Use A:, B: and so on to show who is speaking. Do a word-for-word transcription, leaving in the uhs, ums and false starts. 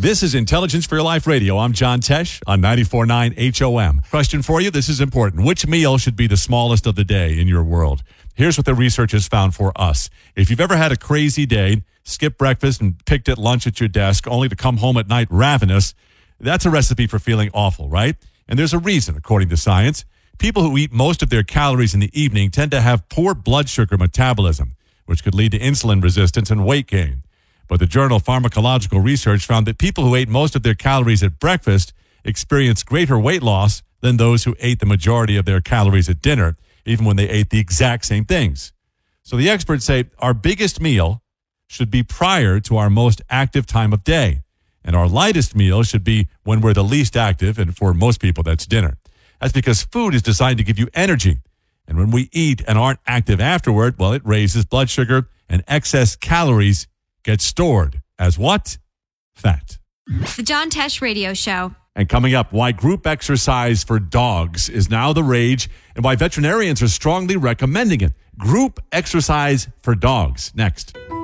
A: This is Intelligence for Your Life Radio. I'm John Tesh on ninety-four point nine H O M. Question for you. This is important. Which meal should be the smallest of the day in your world? Here's what the research has found for us. If you've ever had a crazy day, skipped breakfast and picked at lunch at your desk, only to come home at night ravenous, that's a recipe for feeling awful, right? And there's a reason, according to science. People who eat most of their calories in the evening tend to have poor blood sugar metabolism, which could lead to insulin resistance and weight gain. But the journal Pharmacological Research found that people who ate most of their calories at breakfast experienced greater weight loss than those who ate the majority of their calories at dinner, even when they ate the exact same things. So the experts say our biggest meal should be prior to our most active time of day, and our lightest meal should be when we're the least active, and for most people, that's dinner. That's because food is designed to give you energy, and when we eat and aren't active afterward, well, it raises blood sugar, and excess calories get stored as what? Fat.
B: The John Tesh Radio Show.
A: And coming up, why group exercise for dogs is now the rage and why veterinarians are strongly recommending it. Group exercise for dogs. Next.